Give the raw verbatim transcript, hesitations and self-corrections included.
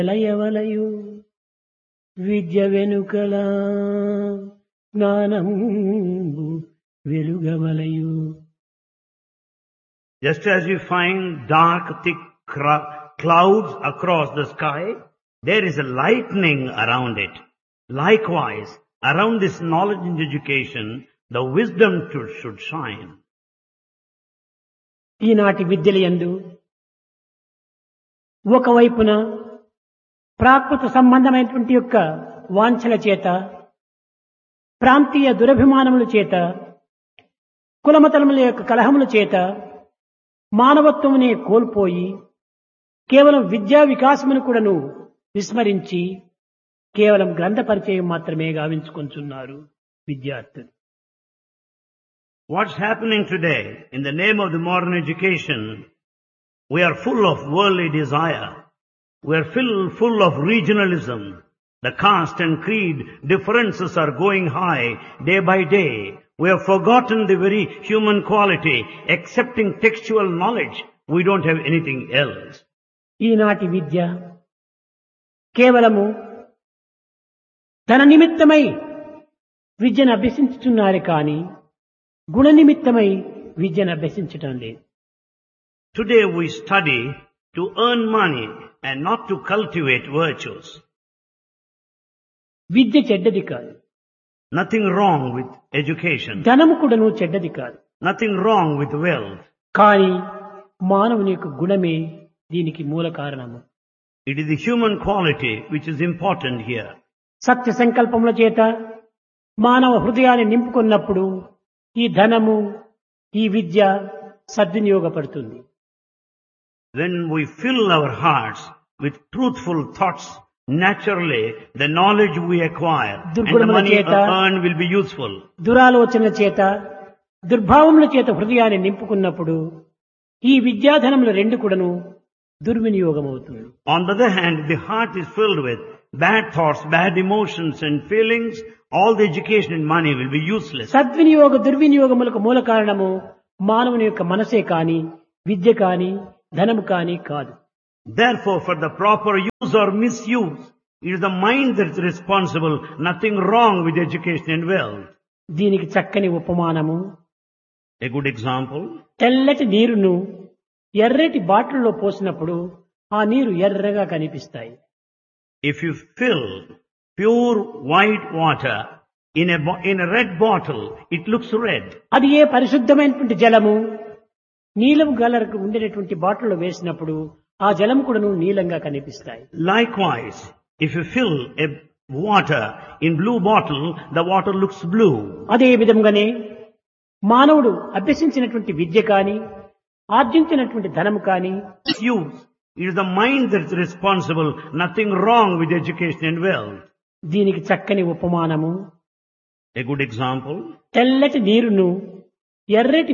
లయవలయు విద్య వెనుకల జ్ఞానము వెలుగవలయు. Just as you find dark, thick cr- clouds across the sky, there is a lightning around it. Likewise, around this knowledge and education, the wisdom should, should shine. ఈనాటి విద్యలయందు ఒకవైపున ప్రాకృత సంబంధమైనటువంటి యొక్క వాంఛల చేత, ప్రాంతీయ దురభిమానముల చేత, కులమతలముల యొక్క కలహముల చేత మానవత్వమునే కోల్పోయి కేవలం విద్యా వికాసమును కూడాను విస్మరించి కేవలం గ్రంథ పరిచయం మాత్రమే గావించుకొంచున్నారు విద్యార్థులు. What's happening today in the name of the modern education? We are full of worldly desire. We are full, full of regionalism. The caste and creed differences are going high day by day. We have forgotten the very human quality. Accepting textual knowledge, we don't have anything else. ఈనాటి విద్య కేవలము ధన నిమిత్తమై విద్యను అభ్యసించుతున్నారు కానీ గుణ నిమిత్తమై విద్యను అభ్యసించటం లేదు. Today we study to earn money and not to cultivate virtues. విద్య చెడ్డది కాదు, Nothing wrong with education. ధనము కూడాను చెడ్డది కాదు. Nothing wrong with wealth. కానీ మానవుని యొక్క గుణమే దీనికి మూల కారణము. It is the human quality which is important here. సత్య సంకల్పముల చేత మానవ హృదయాన్ని నింపుకున్నప్పుడు ఈ ధనము, ఈ విద్య సద్వినియోగపడుతుంది. When we fill our hearts with truthful thoughts, naturally the knowledge we acquire and the దుర్గుణముల money చేత, earned will be useful. దురాలోచనల చేత, దుర్భావముల చేత హృదయాన్ని నింపుకున్నప్పుడు ఈ విద్యాధనముల రెండు కూడాను దుర్వినియోగమవుతుంది. On the other hand, the heart is filled with bad thoughts, bad emotions and feelings. All the education and money will be useless. సద్వినియోగ దుర్వినియోగములకు మూల కారణము మానవుని యొక్క మనసే కాని, విద్య కాని, ధనము కాని కాదు. Therefore, for the proper use or misuse, it is the mind that is responsible. Nothing wrong with education and wealth. దీనికి చక్కని ఉపమానము, A good example, తెల్లటి నీరును ఎర్రటి బాటిల్లో పోసినప్పుడు ఆ నీరు ఎర్రగా కనిపిస్తాయి. if you fill pure white water in a, bo- in a red bottle, it looks red. అది ఏ పరిశుద్ధమైనటువంటి జలము నీలము కలర్కు ఉండేటటువంటి బాటిల్లో వేసినప్పుడు ఆ జలము కూడాను నీలంగా కనిపిస్తాయి. Likewise, if you fill a water in blue bottle, the water looks blue. అదే విధంగానే మానవుడు అభ్యసించినటువంటి విద్య కాని, ఆర్జించినటువంటి ధనము కాని Use. It is the mind that is responsible. Nothing wrong with education and wealth. దీనికి చక్కని ఉపమానము, A good example, తెల్లటి నీరును ఎర్రటి